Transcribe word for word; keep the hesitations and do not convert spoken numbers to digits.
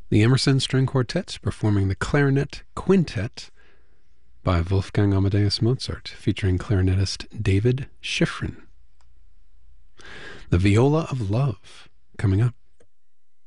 The Emerson String Quartet performing the Clarinet Quintet by Wolfgang Amadeus Mozart, featuring clarinetist David Schifrin. The Viola of Love coming up.